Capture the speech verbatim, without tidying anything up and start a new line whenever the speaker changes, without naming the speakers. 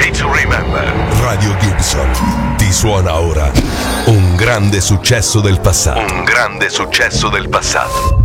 day to remember.
Radio Gibson ti suona ora un grande successo del passato.
Un grande successo del passato.